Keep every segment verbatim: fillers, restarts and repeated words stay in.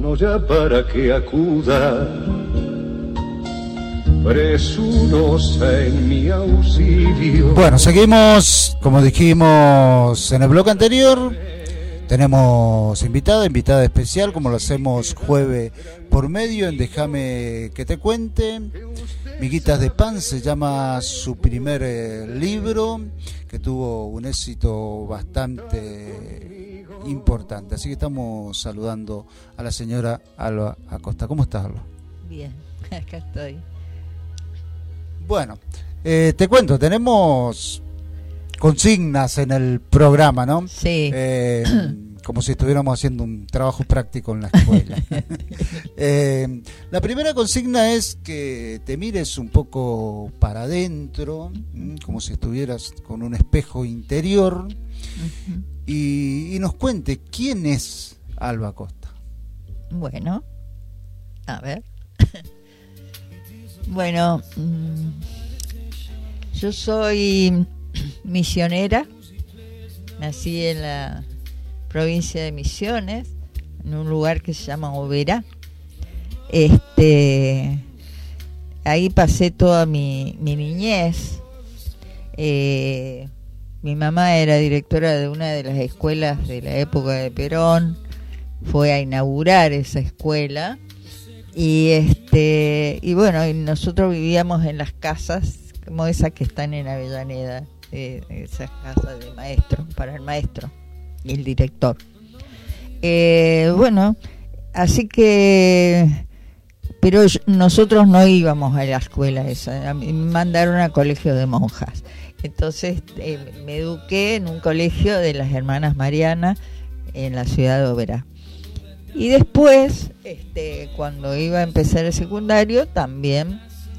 no ya para que acuda, presurosa en mi auxilio. Bueno, seguimos, como dijimos en el bloque anterior, tenemos invitada, invitada especial, como lo hacemos jueves por medio en Déjame que te cuente. Miguitas de Pan se llama su primer eh, libro, que tuvo un éxito bastante importante. Así que estamos saludando a la señora Alba Acosta. ¿Cómo estás, Alba? Bien, acá estoy. Bueno, eh, te cuento, tenemos consignas en el programa, ¿no? Sí. Eh, como si estuviéramos haciendo un trabajo práctico en la escuela. eh, la primera consigna es que te mires un poco para adentro, como si estuvieras con un espejo interior, uh-huh. y, y nos cuente quién es Alba Acosta. Bueno, a ver. Bueno, mmm, yo soy misionera, nací en la provincia de Misiones, en un lugar que se llama Oberá. Este, ahí pasé toda mi, mi niñez. Eh, mi mamá era directora de una de las escuelas de la época de Perón, fue a inaugurar esa escuela. Y este y bueno, y nosotros vivíamos en las casas como esas que están en Avellaneda, eh, esas casas de maestro, para el maestro y el director. Eh, bueno, así que, pero yo, nosotros no íbamos a la escuela esa, a mí me mandaron a colegio de monjas. Entonces eh, me eduqué en un colegio de las Hermanas Marianas en la ciudad de Oberá. Y después, este, cuando iba a empezar el secundario, también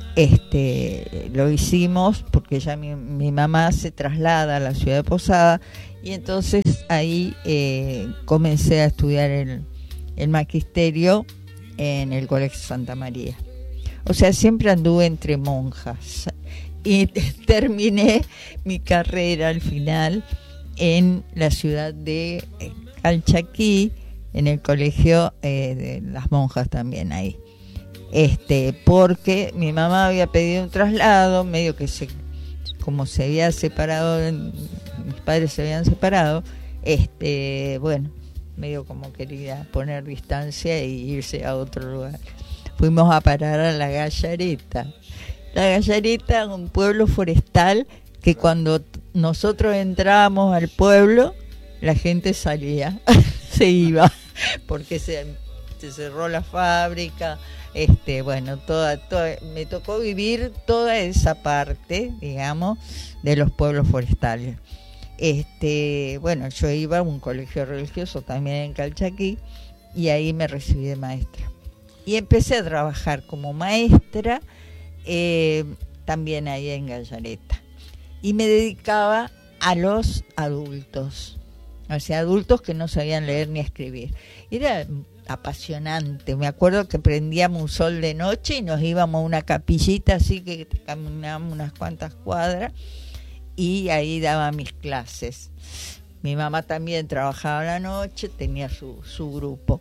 este, lo hicimos, porque ya mi, mi mamá se traslada a la ciudad de Posada, y entonces ahí eh, comencé a estudiar el, el magisterio en el Colegio Santa María. O sea, siempre anduve entre monjas. Y terminé mi carrera al final en la ciudad de Calchaquí, en el colegio eh, de las monjas también ahí, este, porque mi mamá había pedido un traslado, medio que se, como se había separado, mis padres se habían separado, este, bueno, medio como quería poner distancia e irse a otro lugar. Fuimos a parar a La Gallareta. La Gallareta, un pueblo forestal que cuando nosotros entrábamos al pueblo, la gente salía, se iba, porque se, se cerró la fábrica, este, bueno, toda, toda, me tocó vivir toda esa parte, digamos, de los pueblos forestales. Este, bueno, yo iba a un colegio religioso también en Calchaquí y ahí me recibí de maestra. Y empecé a trabajar como maestra eh, también ahí en Gallareta. Y me dedicaba a los adultos. O sea, adultos que no sabían leer ni escribir. Era apasionante. Me acuerdo que prendíamos un sol de noche y nos íbamos a una capillita así que caminábamos unas cuantas cuadras y ahí daba mis clases. Mi mamá también trabajaba a la noche, tenía su, su grupo.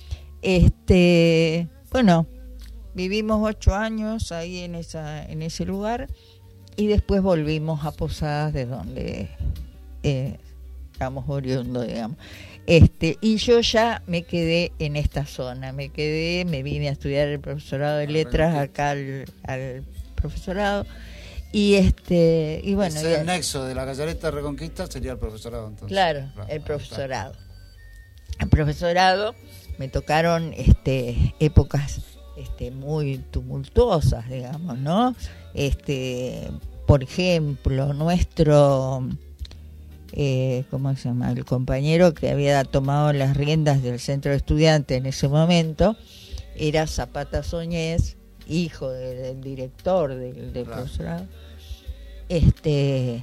Este, bueno, vivimos ocho años ahí en esa, en ese lugar y después volvimos a Posadas, de donde eh, estamos oriundos, digamos. Este, y yo ya me quedé en esta zona, me quedé, me vine a estudiar el profesorado de letras acá al, al profesorado. Y este y bueno, ese el nexo de la Gallareta Reconquista sería el profesorado entonces. Claro, el profesorado. El profesorado me tocaron este épocas este muy tumultuosas, digamos, ¿no? Este, por ejemplo, nuestro eh, ¿cómo se llama? El compañero que había tomado las riendas del centro de estudiantes en ese momento era Zapata Soñés, hijo de, del director del, del claro. profesorado, este,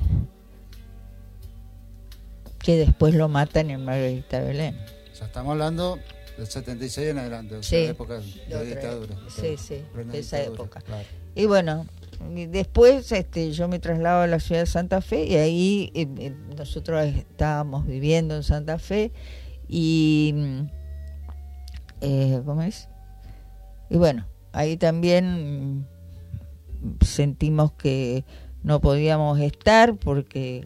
que después lo matan en Margarita Belén. O sea, estamos hablando del setenta y seis en adelante, o sea, sí, época de, de dictadura. Sí, sí, de esa época. Claro. Y bueno, después este, yo me traslado a la ciudad de Santa Fe y ahí eh, nosotros estábamos viviendo en Santa Fe y eh, ¿cómo es? Y bueno, ahí también sentimos que no podíamos estar porque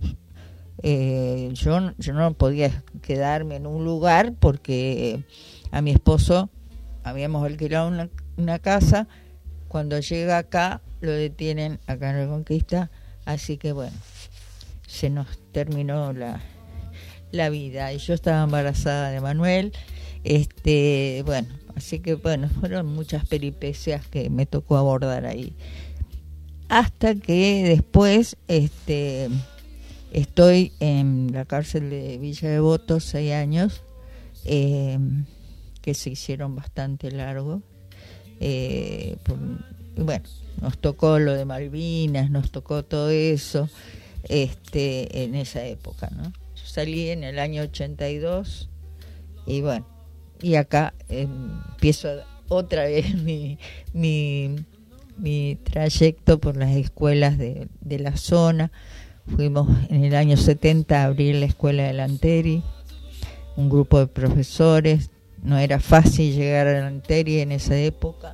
eh, yo, yo no podía quedarme en un lugar porque a mi esposo habíamos alquilado una, una casa. Cuando llega acá lo detienen acá en Reconquista, así que bueno, se nos terminó la, la vida y yo estaba embarazada de Manuel, este bueno, así que bueno, fueron muchas peripecias que me tocó abordar ahí. Hasta que después este estoy en la cárcel de Villa Devoto seis años, eh, que se hicieron bastante largos. Eh, por, bueno, nos tocó lo de Malvinas, nos tocó todo eso este en esa época, ¿no? Yo salí en el año ochenta y dos y bueno, y acá eh, empiezo otra vez mi, mi mi trayecto por las escuelas de, de la zona. Fuimos en el año setenta a abrir la escuela de Lanteri, un grupo de profesores. No era fácil llegar a Lanteri en esa época.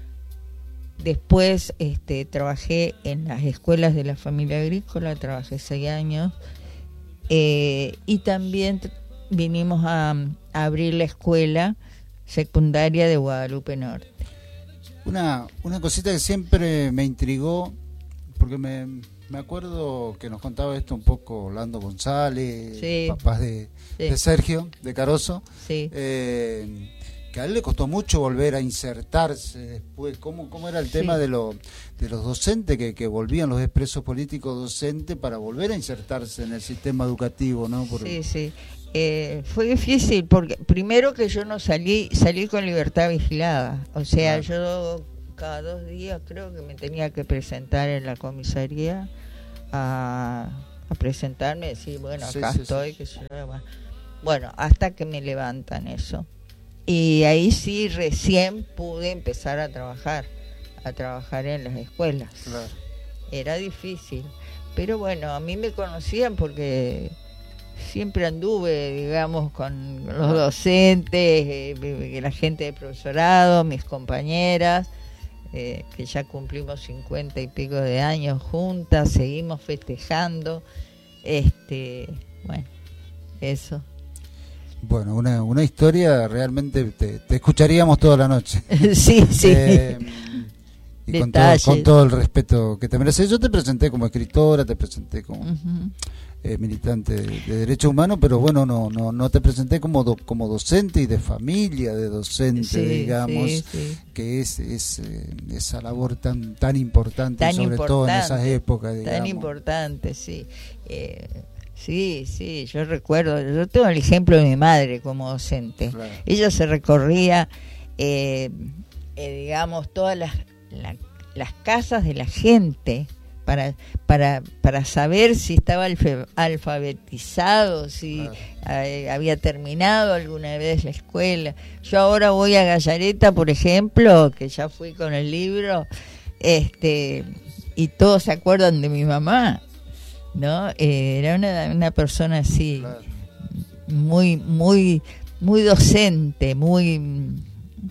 Después este, trabajé en las escuelas de la familia agrícola, trabajé seis años, eh, y también t- vinimos a, a abrir la escuela secundaria de Guadalupe Norte. Una, una cosita que siempre me intrigó, porque me, me acuerdo que nos contaba esto un poco Orlando González, Sí. papás de, Sí. de Sergio, de Caroso, Sí. eh, que a él le costó mucho volver a insertarse después. ¿Cómo, cómo era el tema Sí. de, lo, de los docentes que, que volvían, los expresos políticos docentes, para volver a insertarse en el sistema educativo, ¿no? Por, Sí, sí. Eh, fue difícil porque primero que yo no salí salí con libertad vigilada, o sea, Claro. yo cada dos días creo que me tenía que presentar en la comisaría a, a presentarme, decir, bueno, Sí, acá sí, estoy, sí. que yo, bueno, hasta que me levantan eso. Y ahí sí recién pude empezar a trabajar, a trabajar en las escuelas. Claro. Era difícil, pero bueno, a mí me conocían porque siempre anduve, digamos, con los docentes, eh, la gente de profesorado, mis compañeras, eh, que ya cumplimos cincuenta y pico de años juntas, seguimos festejando, este, bueno, eso. Bueno, una, una historia realmente, te, te escucharíamos toda la noche. Sí, sí. Eh, y con todo, Detalles. con todo el respeto que te mereces. Yo te presenté como escritora, te presenté como Ujú. eh, militante de, de derechos humanos, pero bueno, no no no te presenté como do, como docente y de familia de docente, Sí, digamos, sí, sí. que es, es eh, esa labor tan tan importante, Tan sobre todo en importante, esas épocas, digamos. Tan importante, sí. Eh, sí, sí, yo recuerdo, yo tengo el ejemplo de mi madre como docente. Claro. Ella se recorría, eh, eh, digamos, todas las, la- las casas de la gente para para para saber si estaba alfe- alfabetizado, si Claro. eh, había terminado alguna vez la escuela. Yo ahora voy a Gallareta, por ejemplo, que ya fui con el libro, este y todos se acuerdan de mi mamá, ¿no? Eh, era una, una persona así, Claro. muy muy muy docente, muy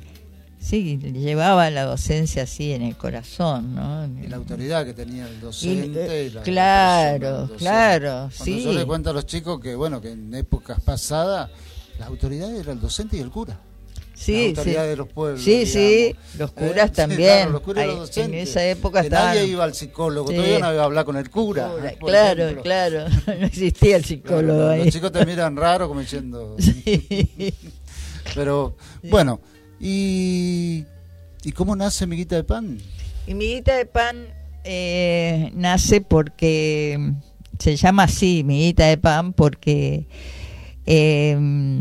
sí, llevaba la docencia así en el corazón, ¿no? Y la autoridad que tenía el docente. Y, y la, claro, la persona del docente. claro, Cuando sí. yo le cuento a los chicos que, bueno, que en épocas pasadas las autoridades eran el docente y el cura. Sí, las sí. autoridades de los pueblos. Sí, sí, digamos. los curas Eh, también. Sí, claro, los curas y Ahí, los docentes. en esa época Que estaban. nadie iba al psicólogo, Sí. todavía no iba a hablar con el cura. Cura, por claro, ejemplo. claro, no existía el psicólogo Claro, ahí. los chicos te miran raro como diciendo. Sí. Pero, bueno, y. ¿Y cómo nace Miguita de Pan? Y Miguita de Pan eh, nace porque se llama así, Miguita de Pan, porque eh,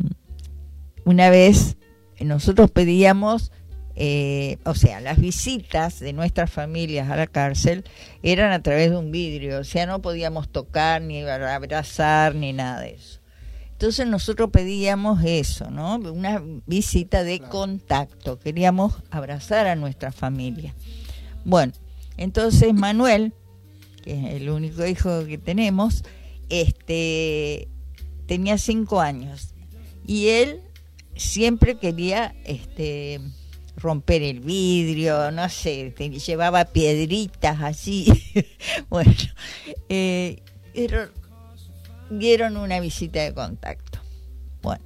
una vez nosotros pedíamos, eh, o sea, las visitas de nuestras familias a la cárcel eran a través de un vidrio, o sea, no podíamos tocar, ni abrazar, ni nada de eso. Entonces nosotros pedíamos eso, ¿no? Una visita de Claro. contacto, queríamos abrazar a nuestra familia. Bueno, entonces Manuel, que es el único hijo que tenemos, este tenía cinco años y él siempre quería este romper el vidrio, no sé, te, llevaba piedritas así. Bueno, eh, pero dieron una visita de contacto. Bueno,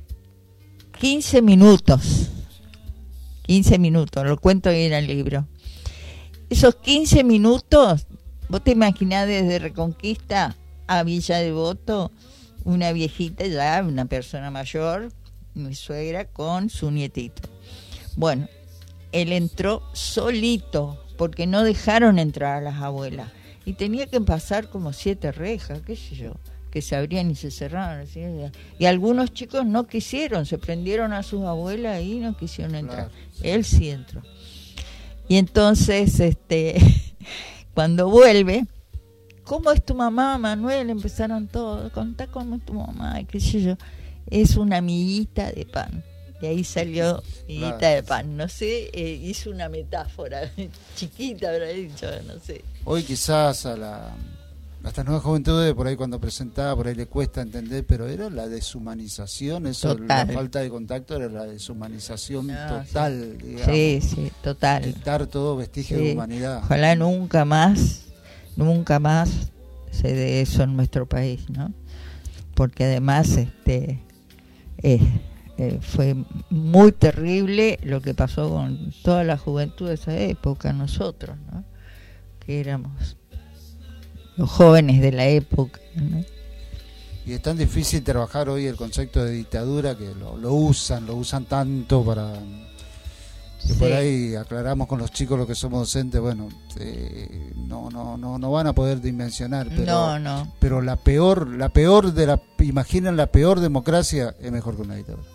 quince minutos, quince minutos, lo cuento ahí en el libro. Esos quince minutos, vos te imaginás desde Reconquista a Villa Devoto, una viejita ya, una persona mayor, mi suegra, con su nietito. Bueno, él entró solito, porque no dejaron entrar a las abuelas. Y tenía que pasar como siete rejas, qué sé yo, que se abrían y se cerraban. Así, y algunos chicos no quisieron, se prendieron a sus abuelas y no quisieron entrar. Claro, sí. Él sí entró. Y entonces, este, cuando vuelve, ¿cómo es tu mamá, Manuel? Empezaron todos, contá cómo es tu mamá, qué sé yo. Es una amiguita de pan. Y ahí salió amiguita claro. de pan. No sé, eh, hizo una metáfora chiquita, habrá dicho, no sé. Hoy quizás a la a estas nuevas juventudes, por ahí cuando presentaba, por ahí le cuesta entender, pero era la deshumanización, eso, total. La falta de contacto era la deshumanización no, total, sí. digamos. Sí, sí, total. Quitar todo vestigio sí. de humanidad. Ojalá nunca más, nunca más se dé eso en nuestro país, ¿no? Porque además este eh, eh, fue muy terrible lo que pasó con toda la juventud de esa época, nosotros, ¿no? Que éramos los jóvenes de la época, ¿no? Y es tan difícil trabajar hoy el concepto de dictadura que lo, lo usan, lo usan tanto para que sí. por ahí aclaramos con los chicos los que somos docentes, bueno, eh, no, no, no, no van a poder dimensionar, pero, no, no. pero la peor, la peor de la, imaginen la peor democracia es mejor que una dictadura.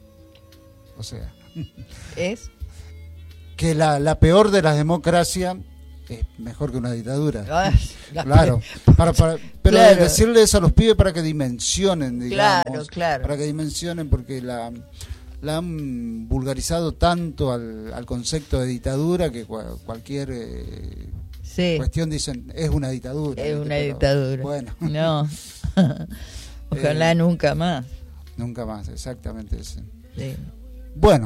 O sea, es que la, la peor de las democracias es mejor que una dictadura. Claro, para, para, pero claro. decirle eso a los pibes para que dimensionen, digamos, claro, claro. para que dimensionen, porque la, la han vulgarizado tanto al, al concepto de dictadura que cual, cualquier eh, sí. cuestión dicen es una dictadura. Es una pero, dictadura. Bueno, no. Ojalá eh, nunca más. Nunca más, exactamente eso. Sí. Bueno.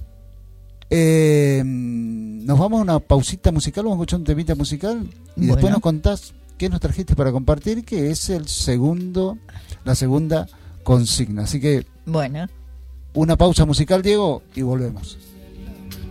Eh, nos vamos a una pausita musical, vamos a escuchar un temita musical y bueno. después nos contás qué nos trajiste para compartir, que es el segundo, la segunda consigna. Así que bueno, una pausa musical, Diego, y volvemos.